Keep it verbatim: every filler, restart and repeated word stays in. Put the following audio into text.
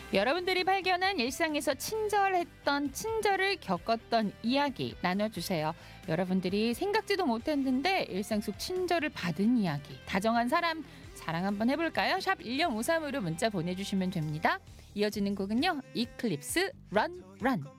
여러분들이 발견한 일상에서 친절했던, 친절을 겪었던 이야기 나눠주세요. 여러분들이 생각지도 못했는데 일상 속 친절을 받은 이야기, 다정한 사람 자랑 한번 해볼까요? 샵 일공오삼으로 문자 보내주시면 됩니다. 이어지는 곡은요, 이클립스 런 런.